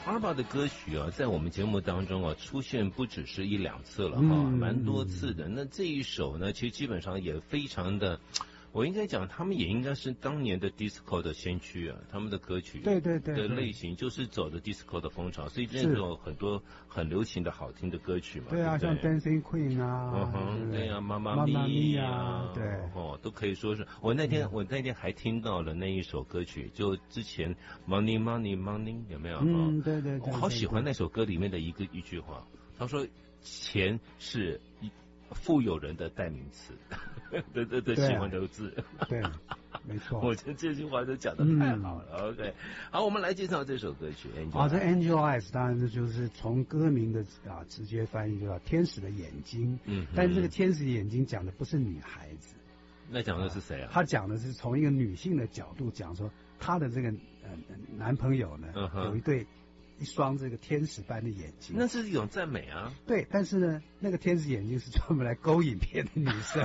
ABBA 的歌曲啊，在我们节目当中啊，出现不只是一两次了哈，蛮多次的。那这一首呢，其实基本上也非常的。我应该讲，他们也应该是当年的 disco 的先驱啊，他们的歌曲对的类型就是走的 disco 的风潮，所以那种很多很流行的好听的歌曲嘛。 对啊，像 Dancing Queen 啊， 对啊，妈妈咪啊，对， 都可以说是。我那天还听到了那一首歌曲，就之前 Money Money Money 有没有？ 对， 我好喜欢那首歌里面的一句话，他说钱是富有人的代名词。的喜欢的字， 对，没错。 我觉得这句话都讲得太好了。OK， 好，我们来介绍这首歌曲。 这 Angel Eyes 当然就是从歌名的直接翻译就叫天使的眼睛。但是这个天使的眼睛讲的不是女孩子， 那讲的是谁啊？ 他讲的是从一个女性的角度讲说，她的这个男朋友呢，有一双这个天使般的眼睛， 那是一种赞美啊。 对，但是呢，那个天使眼睛是专门来勾引别的女生，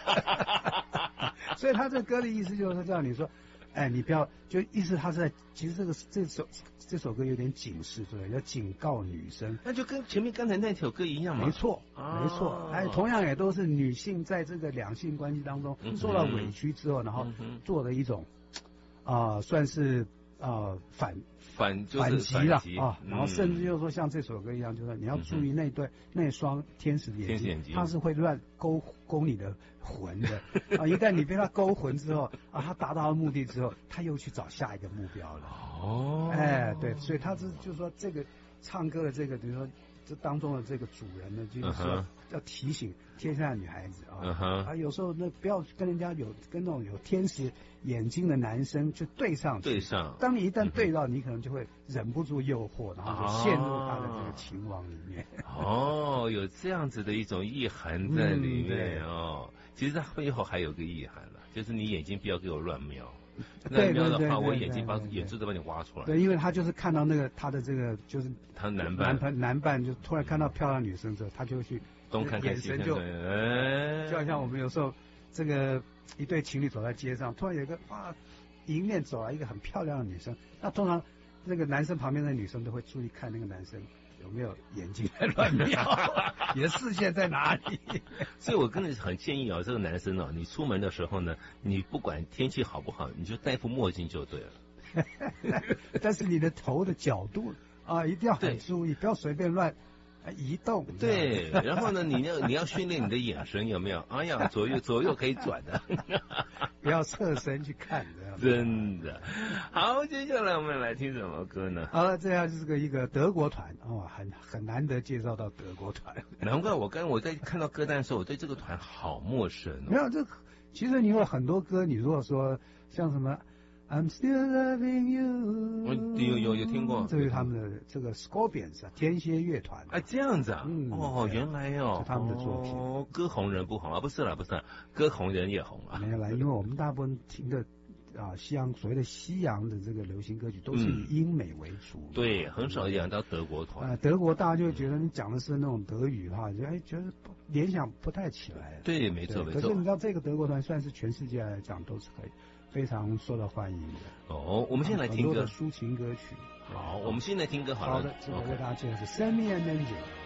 所以他这歌的意思就是叫你说，你不要，就意思他是在，其实这首歌有点警示，对，要警告女生， 那就跟前面刚才那首歌一样嘛。 没错，没错，同样也都是女性在这个两性关系当中受到委屈之后，然后做的一种，算是反击了啊，然后甚至就是说像这首歌一样，就是你要注意那双天使的眼睛，它是会乱勾你的魂的啊！一旦你被它勾魂之后啊，它达到了目的之后，它又去找下一个目标了。对，所以他就是说这个唱歌的这个，比如说这当中的这个主人呢，就是说要提醒天下的女孩子有时候那不要跟那种有天使眼睛的男生就对上。当你一旦对到，你可能就会忍不住诱惑，然后就陷入他的这个情网里面。 有这样子的一种意涵在里面其实它背后还有个意涵了，就是你眼睛不要给我乱瞄。那瞄的话，我眼睛把眼珠子把你挖出来。对， 因为他就是看到那个他的这个就是他男伴就突然看到漂亮女生之后，他就去东看看西看， 就好像我们有时候这个一对情侣走在街上，突然有一个迎面走来一个很漂亮的女生，那通常那个男生旁边的女生都会注意看那个男生有没有眼睛在乱瞄，你的视线在哪里？ 所以我真的很建议这个男生你出门的时候呢，你不管天气好不好，你就戴副墨镜就对了。 但是你的头的角度一定要很注意，不要随便乱移动。 对，然后呢，你要训练你的眼神，有没有？哎呀，左右可以转的， 不要侧身去看的。 真的。好，接下来我们来听什么歌呢？ 好了，这样就是一个德国团很难得介绍到德国团。 难怪我在看到歌单的时候，我对这个团好陌生。 没有其实你有很多歌，你如果说像什么。I'm still loving you。 有听过， 这是他们的这个 Scorpions 天蝎乐团。 这样子啊？原来是他们的作品。 歌红人不红不是啦，歌红人也红啊。 没有啦，因为我们大部分听的所谓的西洋的这个流行歌曲都是以英美为主。 对，很少讲到德国团。 德国大家就会觉得你讲的是那种德语觉得联想不太起来。 对，没错。 可是你知道这个德国团算是全世界来讲都是可以非常受到欢迎的。 我们先来听歌， 抒情歌曲。 好，我们现在听歌好了。 好的，这个为大家介绍是 Sammy and Angel。